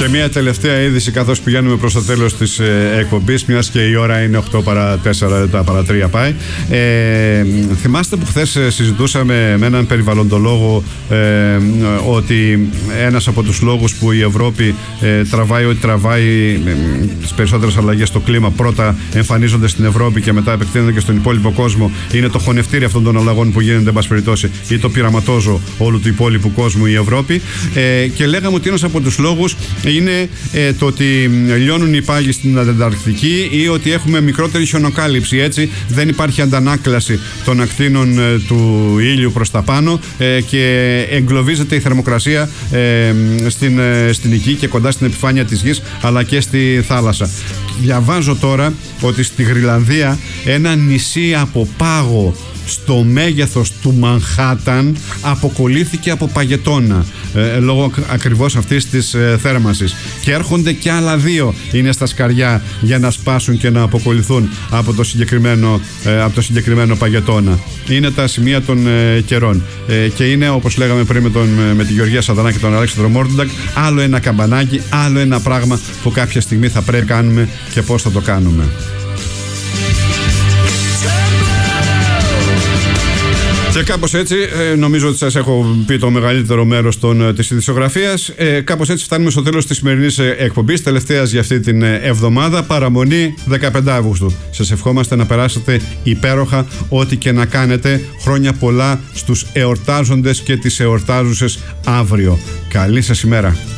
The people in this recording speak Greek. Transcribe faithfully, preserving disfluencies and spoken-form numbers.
Και μια τελευταία είδηση, καθώς πηγαίνουμε προς το τέλος της ε, εκπομπής, μιας και η ώρα είναι οκτώ παρά τέσσερα λεπτά παρά τρία πάει. Ε, θυμάστε που χθες συζητούσαμε με έναν περιβαλλοντολόγο ε, ότι ένας από τους λόγους που η Ευρώπη ε, τραβάει ό,τι τραβάει, ε, τις περισσότερες αλλαγές στο κλίμα, πρώτα εμφανίζονται στην Ευρώπη και μετά επεκτείνονται και στον υπόλοιπο κόσμο, είναι το χωνευτήρι αυτών των αλλαγών που γίνεται, εν πάση περιπτώσει, ή το πειραματόζω όλου του υπόλοιπου κόσμου, η Ευρώπη. Ε, και λέγαμε ότι ένας από τους λόγους είναι ε, το ότι λιώνουν οι πάγοι στην Ανταρκτική ή ότι έχουμε μικρότερη χιονοκάλυψη. Έτσι δεν υπάρχει αντανάκλαση των ακτίνων ε, του ήλιου προς τα πάνω ε, και εγκλωβίζεται η θερμοκρασία ε, στην, ε, στην γη και κοντά στην επιφάνεια της γης, αλλά και στη θάλασσα. Διαβάζω τώρα ότι στη Γροιλανδία ένα νησί από πάγο στο μέγεθος του Μανχάταν αποκολλήθηκε από παγετώνα ε, λόγω ακριβώς αυτής της ε, θέρμανσης, και έρχονται και άλλα δύο, είναι στα σκαριά, για να σπάσουν και να αποκολληθούν από το συγκεκριμένο, ε, από το συγκεκριμένο παγετώνα. Είναι τα σημεία των ε, καιρών ε, και είναι, όπως λέγαμε πριν με, τον, με τη Γεωργία Σαδανά και τον Αλέξανδρο Μόρντουντακ, άλλο ένα καμπανάκι, άλλο ένα πράγμα που κάποια στιγμή θα πρέπει να κάνουμε και πώς θα το κάνουμε. Και κάπως έτσι, ε, νομίζω ότι σας έχω πει το μεγαλύτερο μέρος των, της ειδησιογραφίας. Ε, κάπως έτσι φτάνουμε στο τέλος της σημερινής εκπομπής, τελευταίας για αυτή την εβδομάδα. Παραμονή δεκαπέντε Αυγούστου. Σας ευχόμαστε να περάσετε υπέροχα, ό,τι και να κάνετε. Χρόνια πολλά στους εορτάζοντες και τις εορτάζουσες αύριο. Καλή σας ημέρα.